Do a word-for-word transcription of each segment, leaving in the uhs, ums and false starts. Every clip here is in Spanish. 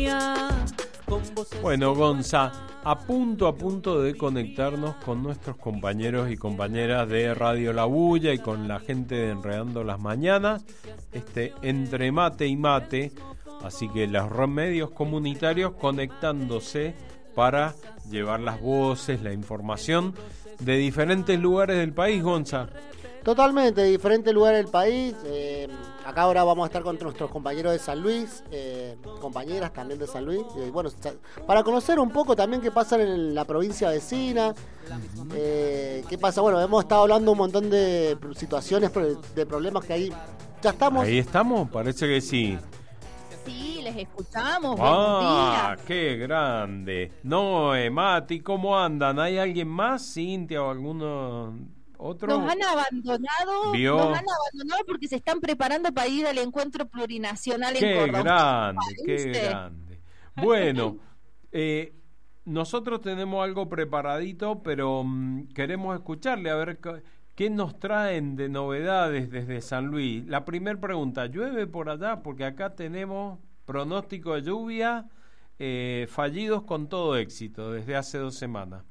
sueña con voces. Bueno, Gonza, a punto a punto de conectarnos con nuestros compañeros y compañeras de Radio La Bulla y con la gente de Enredando las Mañanas, este Entre Mate y Mate, así que los medios comunitarios conectándose para llevar las voces, la información de diferentes lugares del país, Gonza. Totalmente, de diferentes lugares del país. Eh, acá ahora vamos a estar con nuestros compañeros de San Luis, eh, compañeras también de San Luis. Eh, bueno, para conocer un poco también qué pasa en la provincia vecina. Eh, qué pasa, bueno, hemos estado hablando un montón de situaciones, de problemas que hay. ¿Ya estamos? Ahí estamos, parece que sí. Sí, les escuchamos. Ah, qué grande. No, eh, Mati, ¿cómo andan? ¿Hay alguien más, Cintia o alguno otro? Nos han abandonado, ¿Vio? nos han abandonado porque se están preparando para ir al encuentro plurinacional en qué Córdoba. Grande, qué ¿Viste? grande. Bueno, eh, nosotros tenemos algo preparadito, pero um, queremos escucharle a ver qué, qué nos traen de novedades desde San Luis. La primera pregunta, ¿llueve por allá? Porque acá tenemos pronóstico de lluvia, eh, fallidos con todo éxito desde hace dos semanas.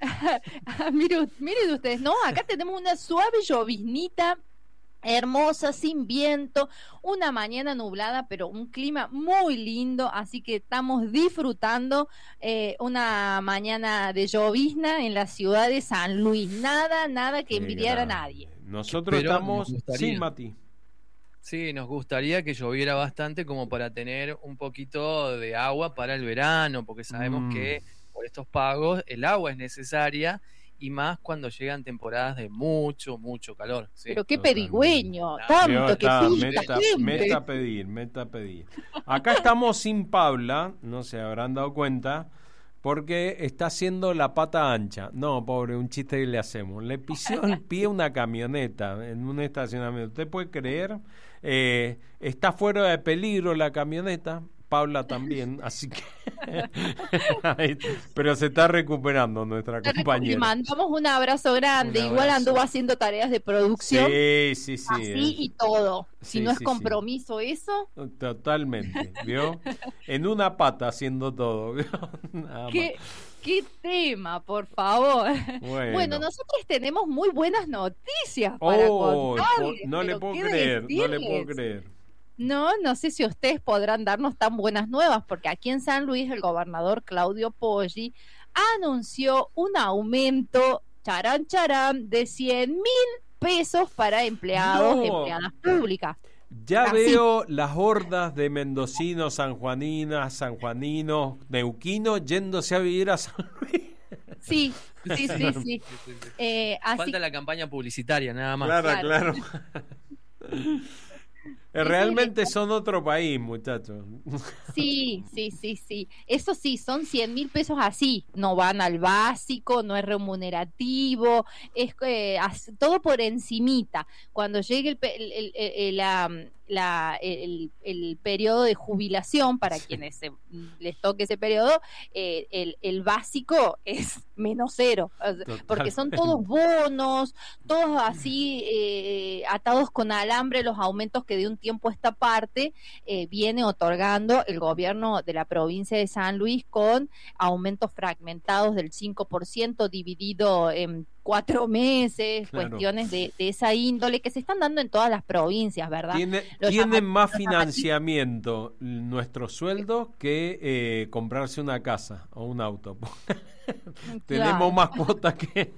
miren, miren ustedes, ¿no? Acá tenemos una suave lloviznita hermosa, sin viento, una mañana nublada, pero un clima muy lindo, así que estamos disfrutando eh, una mañana de llovizna en la ciudad de San Luis. Nada, nada que envidiar a nadie. Nosotros Pero estamos... nos Sí, Mati. Sí, nos gustaría que lloviera bastante como para tener un poquito de agua para el verano, porque sabemos Mm. que por estos pagos el agua es necesaria y más cuando llegan temporadas de mucho, mucho calor. ¿sí? Pero qué Totalmente. perigüeño, Claro. tanto que Está, pinta meta, gente. meta a pedir, meta a pedir. Acá estamos sin Paula, no se habrán dado cuenta, porque está haciendo la pata ancha. No, pobre, un chiste que le hacemos. Le pisó el pie una camioneta en un estacionamiento. ¿Usted puede creer? Eh, está fuera de peligro la camioneta. Paula también, así que pero se está recuperando nuestra compañera. Le mandamos un abrazo grande. Un Igual abrazo. anduvo haciendo tareas de producción. Sí, sí, sí. Así eh. y todo. Si Sí, no es sí, compromiso eso. Totalmente, ¿vio? En una pata haciendo todo. Nada más. ¿Qué, qué tema, por favor. Bueno. Bueno, nosotros tenemos muy buenas noticias para Oh, contarles. no le pero puedo ¿qué creer, no le puedo decirles? creer. No, no sé si ustedes podrán darnos tan buenas nuevas, porque aquí en San Luis el gobernador Claudio Poggi anunció un aumento, charán, charán, de cien mil pesos para empleados, No. empleadas públicas. Ya Así. veo las hordas de mendocinos, sanjuaninas, sanjuaninos, neuquinos yéndose a vivir a San Luis. Sí, sí, sí, sí. Eh, así Falta la campaña publicitaria, nada más. Claro, Claro. claro. Eh, Realmente son otro país, muchachos. Sí, sí, sí, sí. Eso sí, son cien mil pesos así. No van al básico, no es remunerativo, es eh, as- todo por encimita. Cuando llegue el, pe- el, el- el- la, la- el- el periodo de jubilación, para quienes se- les toque ese periodo, eh, el, el básico es menos cero. O sea, porque son todos bonos, todos así eh, atados con alambre, los aumentos que de un tiempo a esta parte eh, viene otorgando el gobierno de la provincia de San Luis con aumentos fragmentados del cinco por ciento dividido en cuatro meses, Claro. cuestiones de, de esa índole que se están dando en todas las provincias, ¿verdad? Tiene, Los tienen llama- más los financiamiento nuestros sueldos que eh, comprarse una casa o un auto. Tenemos Claro. más cuotas que...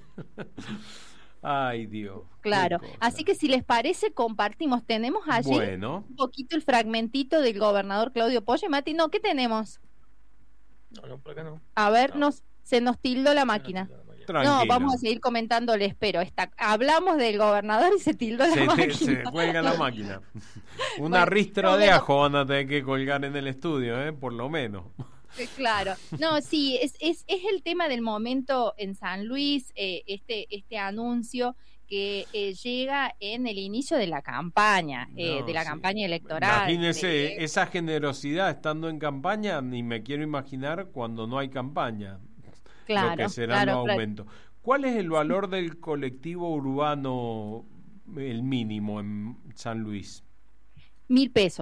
Ay, Dios. qué Claro, cosa. así que si les parece compartimos, tenemos allí Bueno, un poquito el fragmentito del gobernador Claudio Poggi. Mati, no, ¿qué tenemos? No, no, por acá no. A ver, No. nos, se nos tildó la máquina. tranquilo. No, vamos a seguir comentándoles, pero está, hablamos del gobernador y se tildó la Se, máquina. se, se cuelga la máquina. Una Bueno, ristra no, de bueno. ajo van a tener que colgar en el estudio, ¿eh? Por lo menos. Eh, Claro, no, sí, es, es, es el tema del momento en San Luis, eh, este, este anuncio que eh, llega en el inicio de la campaña, eh, No, de la sí. campaña electoral. Imagínese, de- esa generosidad estando en campaña, ni me quiero imaginar cuando no hay campaña. claro, Lo que serán claro, los claro. aumentos. ¿Cuál es el valor del colectivo urbano, el mínimo en San Luis? Mil pesos.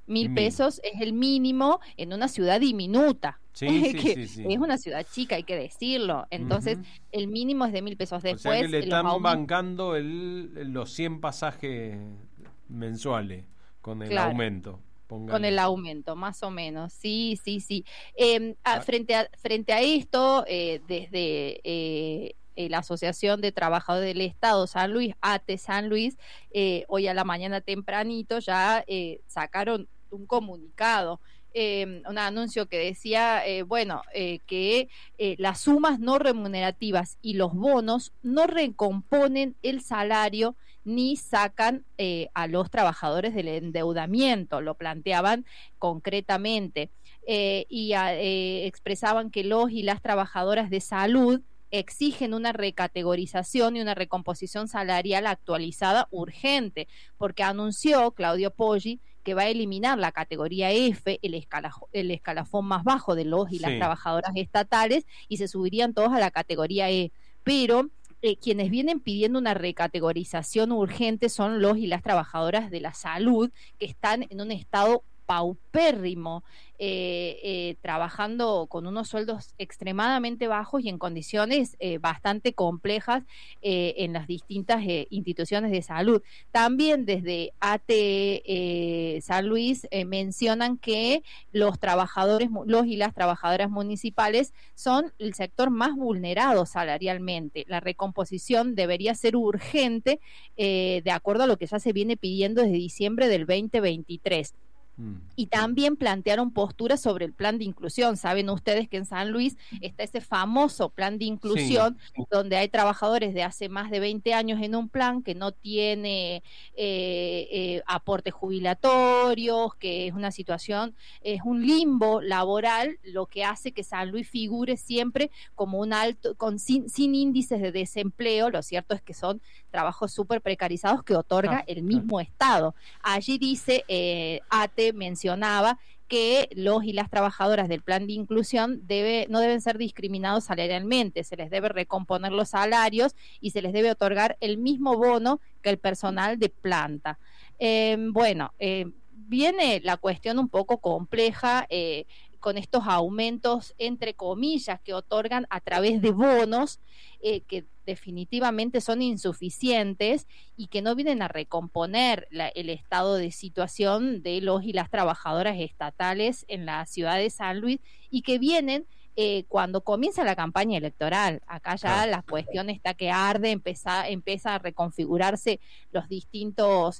Mil Mil. pesos es el mínimo en una ciudad diminuta. Sí, sí, que sí, sí. Es una ciudad chica, hay que decirlo. Entonces, Ujú. el mínimo es de mil pesos. O sea Después, que le los están aumentos- bancando el, los cien pasajes mensuales con el Claro. aumento. Póngale. Con el aumento, más o menos. Sí, sí, sí. Eh, a- Ah. frente, a, frente a esto, eh, desde eh, eh, la Asociación de Trabajadores del Estado San Luis, A T E San Luis, eh, hoy a la mañana tempranito ya eh, sacaron un comunicado. Eh, un anuncio que decía, eh, bueno, eh, que eh, las sumas no remunerativas y los bonos no recomponen el salario ni sacan eh, a los trabajadores del endeudamiento, lo planteaban concretamente, eh, y a, eh, expresaban que los y las trabajadoras de salud exigen una recategorización y una recomposición salarial actualizada urgente, porque anunció Claudio Poggi que va a eliminar la categoría F, el, escalafón, el escalafón más bajo de los y las Sí. trabajadoras estatales, y se subirían todos a la categoría E. Pero eh, quienes vienen pidiendo una recategorización urgente son los y las trabajadoras de la salud, que están en un estado paupérrimo, eh, eh, trabajando con unos sueldos extremadamente bajos y en condiciones eh, bastante complejas eh, en las distintas eh, instituciones de salud. También desde A T E eh, San Luis eh, mencionan que los trabajadores, los y las trabajadoras municipales son el sector más vulnerado salarialmente. La recomposición debería ser urgente, eh, de acuerdo a lo que ya se viene pidiendo desde diciembre del veinte veintitrés. Mm. Y también plantearon posturas sobre el plan de inclusión. Saben ustedes que en San Luis está ese famoso plan de inclusión, sí, donde hay trabajadores de hace más de veinte años en un plan que no tiene eh, eh, aportes jubilatorios, que es una situación, es un limbo laboral, lo que hace que San Luis figure siempre como un alto, con sin, sin índices de desempleo. Lo cierto es que son trabajos súper precarizados que otorga ah, el mismo ah. Estado. Allí dice eh, A T E mencionaba que los y las trabajadoras del plan de inclusión debe, no deben ser discriminados salarialmente, se les debe recomponer los salarios y se les debe otorgar el mismo bono que el personal de planta. Eh, bueno, eh, viene la cuestión un poco compleja eh, con estos aumentos, entre comillas, que otorgan a través de bonos, eh, que definitivamente son insuficientes y que no vienen a recomponer la, el estado de situación de los y las trabajadoras estatales en la ciudad de San Luis, y que vienen eh, cuando comienza la campaña electoral. Acá ya ah. la cuestión está que arde, empieza, empieza a reconfigurarse los distintos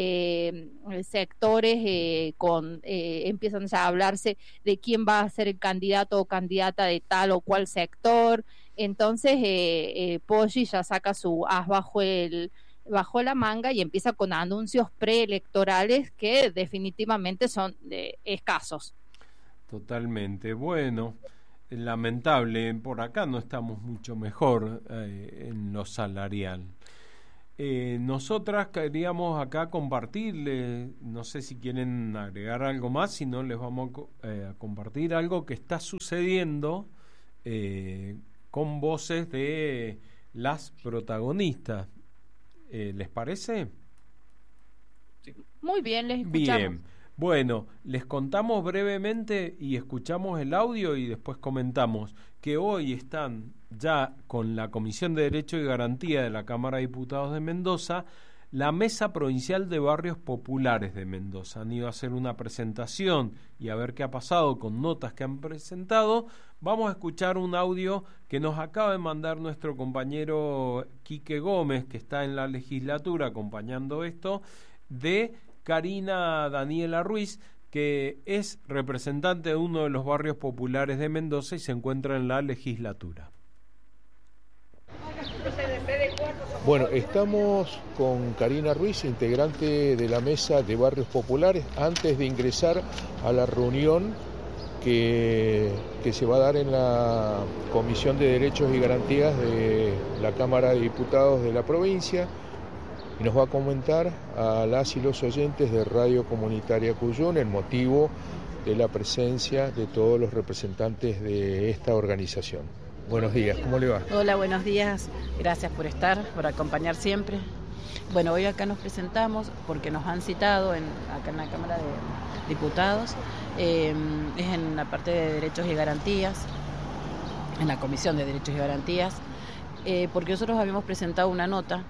eh, sectores, eh, con eh, empiezan ya a hablarse de quién va a ser el candidato o candidata de tal o cual sector. Entonces eh, eh, Poggi ya saca su as bajo el bajo la manga y empieza con anuncios preelectorales que definitivamente son eh, escasos. Totalmente. Bueno, lamentable, por acá no estamos mucho mejor eh, en lo salarial. Eh, nosotras queríamos acá compartirles, no sé si quieren agregar algo más, si no les vamos a, eh, a compartir algo que está sucediendo eh, con voces de las protagonistas. Eh, ¿Les parece? Sí. Muy bien, les escuchamos. Bien, bueno, les contamos brevemente y escuchamos el audio y después comentamos que hoy están ya con la Comisión de Derecho y Garantía de la Cámara de Diputados de Mendoza la Mesa Provincial de Barrios Populares de Mendoza. Han ido a hacer una presentación y a ver qué ha pasado con notas que han presentado. Vamos a escuchar un audio que nos acaba de mandar nuestro compañero Quique Gómez, que está en la legislatura acompañando esto, de Karina Daniela Ruiz, que es representante de uno de los barrios populares de Mendoza y se encuentra en la legislatura. Bueno, estamos con Karina Ruiz, integrante de la Mesa de Barrios Populares, antes de ingresar a la reunión que, que se va a dar en la Comisión de Derechos y Garantías de la Cámara de Diputados de la provincia, y nos va a comentar a las y los oyentes de Radio Comunitaria Cuyón el motivo de la presencia de todos los representantes de esta organización. Buenos días, ¿cómo le va? Hola, buenos días, gracias por estar, por acompañar siempre. Bueno, hoy acá nos presentamos porque nos han citado en, acá en la Cámara de Diputados, eh, es en la parte de Derechos y Garantías, en la Comisión de Derechos y Garantías, eh, porque nosotros habíamos presentado una nota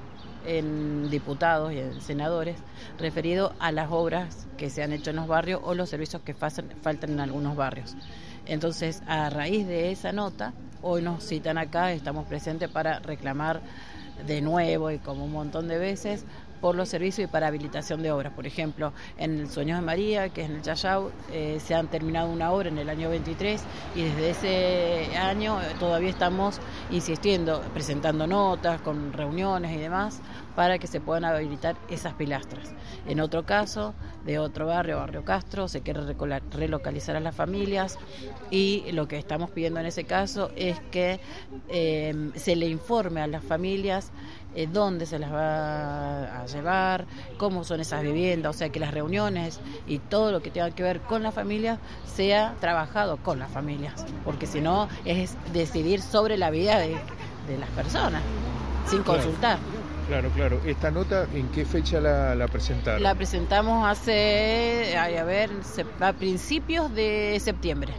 en diputados y en senadores referido a las obras que se han hecho en los barrios o los servicios que faltan, faltan en algunos barrios. Entonces, a raíz de esa nota, hoy nos citan acá, estamos presentes para reclamar de nuevo y como un montón de veces por los servicios y para habilitación de obras. Por ejemplo, en el Sueños de María, que es en el Chayao, eh, se han terminado una obra en el año veintitrés y desde ese año eh, todavía estamos insistiendo, presentando notas, con reuniones y demás, para que se puedan habilitar esas pilastras. En otro caso, de otro barrio, Barrio Castro, se quiere relocalizar a las familias y lo que estamos pidiendo en ese caso es que eh, se le informe a las familias eh, dónde se las va a llevar, cómo son esas viviendas, o sea que las reuniones y todo lo que tenga que ver con las familias sea trabajado con las familias, porque si no es decidir sobre la vida de, de las personas, sin claro, consultar. Claro, claro. ¿Esta nota en qué fecha la, la presentaron? La presentamos hace, ay, a ver, a principios de septiembre.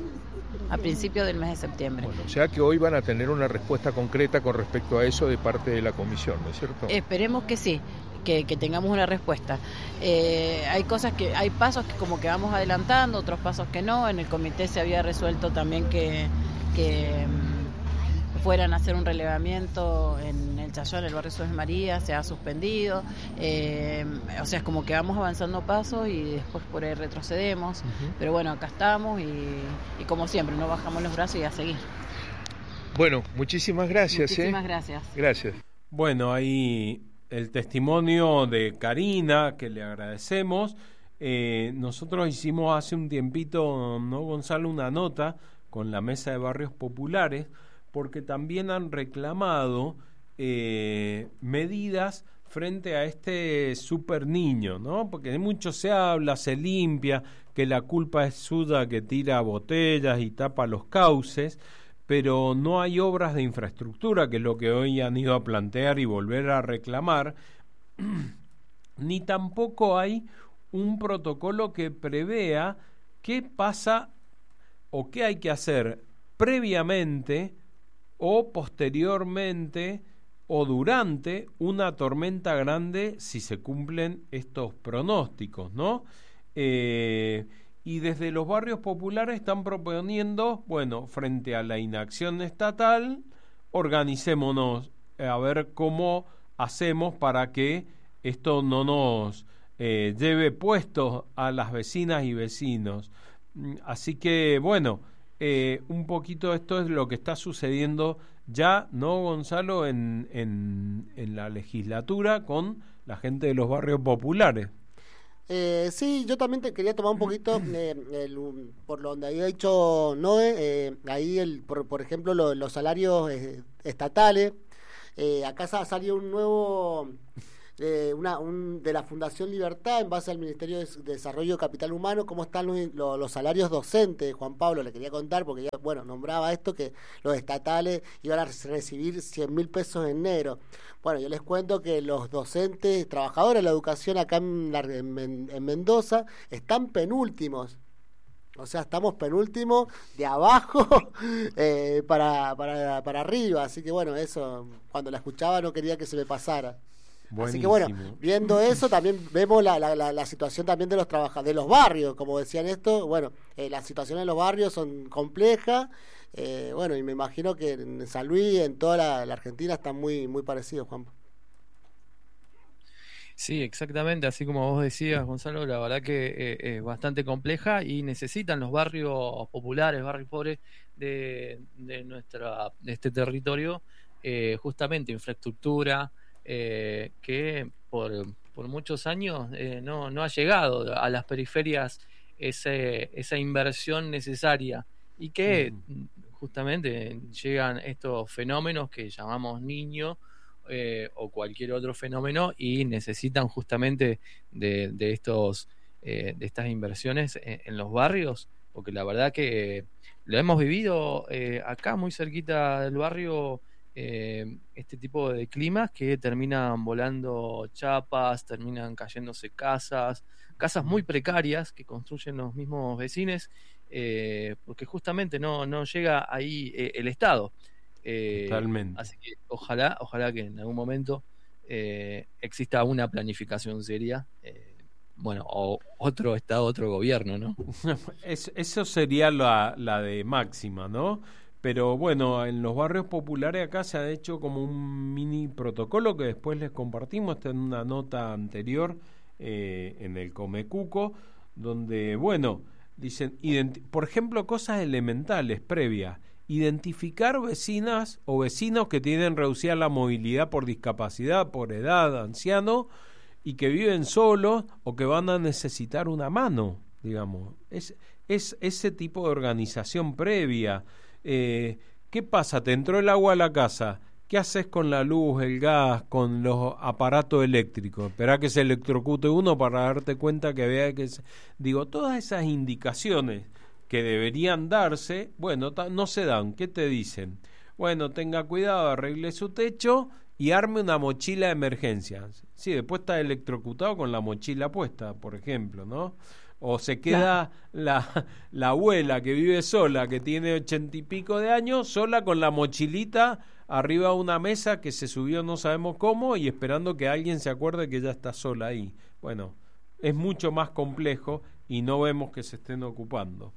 A principios del mes de septiembre. Bueno, o sea que hoy van a tener una respuesta concreta con respecto a eso de parte de la comisión, ¿no es cierto? Esperemos que sí, que, que tengamos una respuesta. Eh, hay cosas que, hay pasos que como que vamos adelantando, otros pasos que no. En el comité se había resuelto también que, que fueran a hacer un relevamiento en el Chayao, en el barrio Sueños de María, se ha suspendido, eh, o sea, es como que vamos avanzando pasos y después por ahí retrocedemos, uh-huh. Pero bueno, acá estamos y, y como siempre, no bajamos los brazos y a seguir. Bueno, muchísimas gracias. Muchísimas ¿eh? gracias. Gracias. Bueno, ahí el testimonio de Karina, que le agradecemos. Eh, nosotros hicimos hace un tiempito, ¿no, Gonzalo?, una nota con la Mesa de Barrios Populares, porque también han reclamado eh, medidas frente a este super niño, ¿no? Porque de mucho se habla, se limpia, que la culpa es Suda que tira botellas y tapa los cauces, pero no hay obras de infraestructura, que es lo que hoy han ido a plantear y volver a reclamar, ni tampoco hay un protocolo que prevea qué pasa o qué hay que hacer previamente o posteriormente o durante una tormenta grande si se cumplen estos pronósticos, ¿no? Eh, y desde los barrios populares están proponiendo, bueno, frente a la inacción estatal, organicémonos a ver cómo hacemos para que esto no nos eh, lleve puestos a las vecinas y vecinos. Así que, bueno, Eh, un poquito esto es lo que está sucediendo ya, ¿no, Gonzalo?, en, en, en la legislatura con la gente de los barrios populares. Eh, sí, yo también te quería tomar un poquito eh, el, por lo donde había dicho Noé, eh, ahí el, por, por ejemplo lo, los salarios eh, estatales, eh, acá salió un nuevo... Eh, una, un, de la Fundación Libertad en base al Ministerio de Desarrollo Capital Humano, cómo están los, los, los salarios docentes. Juan Pablo le quería contar porque ya, bueno, nombraba esto, que los estatales iban a recibir cien mil pesos en enero. Bueno, yo les cuento que los docentes, trabajadores de la educación acá en, la, en, en Mendoza, están penúltimos. O sea, estamos penúltimos de abajo eh, para, para, para arriba. Así que bueno, eso, cuando la escuchaba no quería que se me pasara. Buenísimo. Así que bueno, viendo eso también vemos la, la, la, la situación también de los trabajadores, de los barrios, como decían esto, bueno, eh, las situaciones en los barrios son complejas, eh, bueno, y me imagino que en San Luis, en toda la, la Argentina están muy, muy parecidos, Juan. Sí, exactamente, así como vos decías, Gonzalo, la verdad que eh, es bastante compleja y necesitan los barrios populares, barrios pobres de, de, nuestra, de este territorio, eh, justamente infraestructura, Eh, que por, por muchos años eh, no, no ha llegado a las periferias ese, esa inversión necesaria y que mm. justamente llegan estos fenómenos que llamamos niño eh, o cualquier otro fenómeno y necesitan justamente de, de estos eh, de estas inversiones en, en los barrios, porque la verdad que lo hemos vivido eh, acá muy cerquita del barrio eh, este tipo de climas que terminan volando chapas, terminan cayéndose casas, casas muy precarias que construyen los mismos vecinos, eh, porque justamente no, no llega ahí eh, el Estado. Eh, Totalmente. Así que ojalá, ojalá que en algún momento eh, exista una planificación seria, eh, bueno, o otro Estado, otro gobierno, ¿no? Es, eso sería la, la de máxima, ¿no? Pero bueno, en los barrios populares acá se ha hecho como un mini protocolo que después les compartimos, está en una nota anterior eh, en el Comecuco, donde, bueno, dicen, identi- por ejemplo, cosas elementales previas, identificar vecinas o vecinos que tienen reducida la movilidad por discapacidad, por edad, anciano, y que viven solos o que van a necesitar una mano, digamos. Es, es ese tipo de organización previa. Eh, ¿Qué pasa? Te entró el agua a la casa. ¿Qué haces con la luz, el gas, con los aparatos eléctricos? Esperá que se electrocute uno para darte cuenta que vea que... Se... Digo, todas esas indicaciones que deberían darse, bueno, ta- no se dan. ¿Qué te dicen? Bueno, tenga cuidado, arregle su techo y arme una mochila de emergencia. Sí, después está electrocutado con la mochila puesta, por ejemplo, ¿no? O se queda la, la abuela que vive sola, que tiene ochenta y pico de años, sola con la mochilita arriba de una mesa que se subió no sabemos cómo y esperando que alguien se acuerde que ella está sola ahí. Bueno, es mucho más complejo y no vemos que se estén ocupando.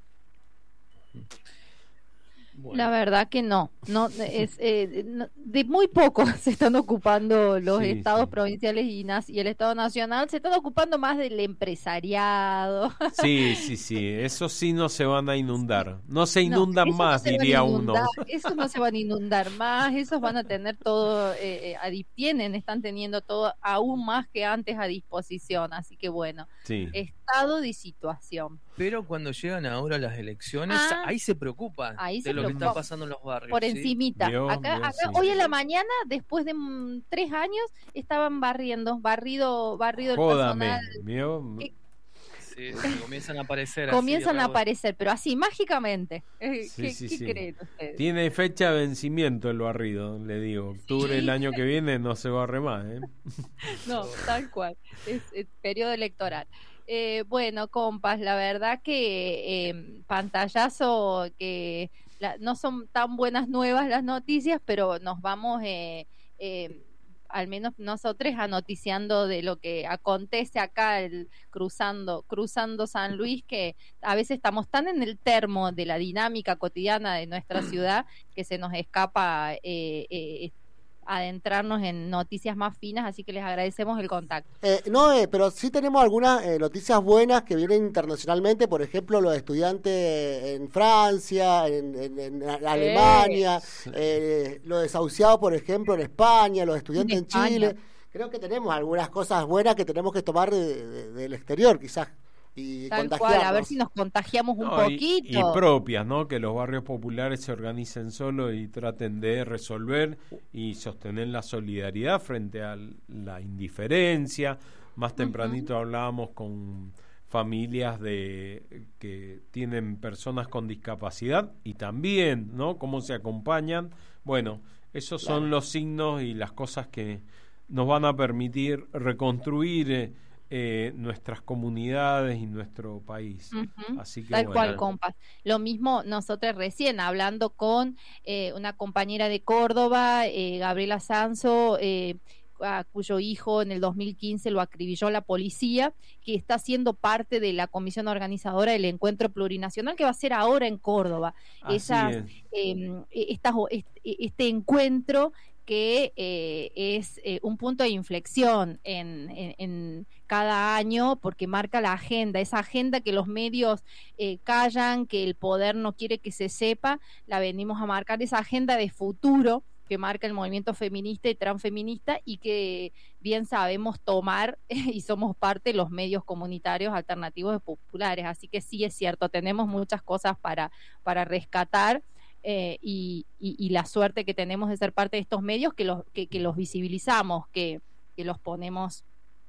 Bueno. La verdad que no, no es eh, no, de muy poco se están ocupando los Sí, estados sí. provinciales y, nas- y el Estado Nacional, se están ocupando más del empresariado. Sí, sí, sí, eso sí no se van a inundar. No se inundan No, esos no más, se van a diría uno. inundar, esos no se van a inundar más, esos van a tener todo, eh, eh, a di- tienen, están teniendo todo aún más que antes a disposición, así que bueno, Sí. estado de situación. Pero cuando llegan ahora las elecciones, Ah, ahí se preocupan ahí de se lo que preocupan. está pasando en los barrios. Por ¿sí? encimita. Vio, acá, vio, acá sí. hoy en la mañana, después de mm, tres años, estaban barriendo, barrido, barrido el Jódame, personal. ¿vio? ¿Qué? Sí, comienzan a aparecer. Comienzan así, a re- aparecer, pero así mágicamente. Eh, Sí, ¿Qué, sí, qué sí. creen ustedes? Tiene fecha de vencimiento el barrido, le digo. Octubre Sí. el año que viene no se barre más, ¿eh? No, tal cual. Es, es periodo electoral. Eh, bueno, compas, la verdad que eh, pantallazo, que la- no son tan buenas nuevas las noticias, pero nos vamos, eh, eh, al menos nosotros, anoticiando de lo que acontece acá el, cruzando, cruzando San Luis, que a veces estamos tan en el termo de la dinámica cotidiana de nuestra ciudad que se nos escapa eh, eh, adentrarnos en noticias más finas, así que les agradecemos el contacto. Eh, no, eh, pero sí tenemos algunas eh, noticias buenas que vienen internacionalmente, por ejemplo, los estudiantes en Francia, en, en- en Alemania, eh, los desahuciados, por ejemplo, en España, los estudiantes En en, España. Chile. Creo que tenemos algunas cosas buenas que tenemos que tomar de- de- del exterior, quizás, y Tal cual, contagiarnos. a ver si nos contagiamos un No, y, poquito. y propias, ¿no? Que los barrios populares se organicen solos y traten de resolver y sostener la solidaridad frente a la indiferencia. Más tempranito hablábamos con familias de que tienen personas con discapacidad y también, ¿no? Cómo se acompañan. Bueno, esos son Claro. los signos y las cosas que nos van a permitir reconstruir eh, eh, nuestras comunidades y nuestro país. Ujú, Así que tal bueno. cual, compas. Lo mismo nosotros recién hablando con eh, una compañera de Córdoba, eh, Gabriela Sanso, eh, a cuyo hijo en el dos mil quince lo acribilló la policía, que está siendo parte de la comisión organizadora del encuentro plurinacional que va a ser ahora en Córdoba. Así Esas, es. eh, estas- este, este encuentro que eh, es eh, un punto de inflexión en, en, en cada año porque marca la agenda, esa agenda que los medios eh, callan, que el poder no quiere que se sepa, la venimos a marcar, esa agenda de futuro que marca el movimiento feminista y transfeminista y que bien sabemos tomar y somos parte de los medios comunitarios alternativos y populares, así que sí es cierto, tenemos muchas cosas para, para rescatar. Eh, y, y, y la suerte que tenemos de ser parte de estos medios que los, que, que los visibilizamos, que, que los ponemos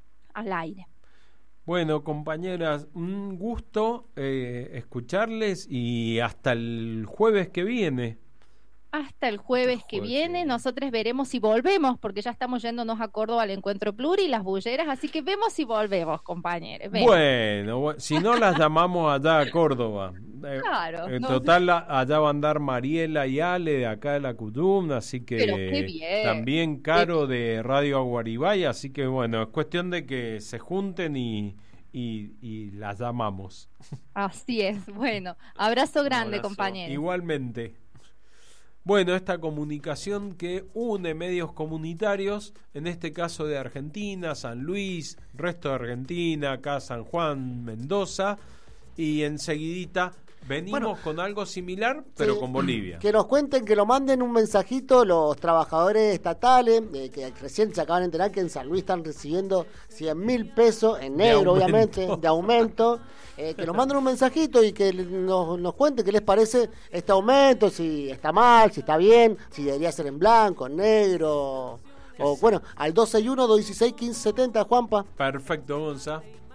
al aire. Bueno, compañeras, un gusto eh, escucharles y hasta el jueves que viene. hasta el jueves que Jueves, viene. sí. Nosotros veremos si volvemos, porque ya estamos yéndonos a Córdoba al Encuentro Pluri, las bulleras, así que vemos si volvemos, compañeros. Vemos. Bueno, bu- si no las llamamos allá a Córdoba. Eh, Claro, En no- total, la- allá va a andar Mariela y Ale de acá de la Cuyumna, así que Pero qué bien. también Caro de Radio Aguaribay, así que bueno, es cuestión de que se junten y, y, y las llamamos. Así es, bueno, abrazo grande, abrazo. compañeros. Igualmente. Bueno, esta comunicación que une medios comunitarios, en este caso de Argentina, San Luis, resto de Argentina, acá San Juan, Mendoza, y enseguidita venimos Bueno, con algo similar, pero Sí, con Bolivia. Que nos cuenten, que nos manden un mensajito los trabajadores estatales, eh, que recién se acaban de enterar que en San Luis están recibiendo cien mil pesos en De negro, aumento. obviamente, de aumento. Eh, que nos manden un mensajito y que nos, nos cuenten qué les parece este aumento, si está mal, si está bien, si debería ser en blanco, en negro. O bueno, al dos seis uno, dos uno seis, uno cinco siete cero, Juanpa. Perfecto, Gonza.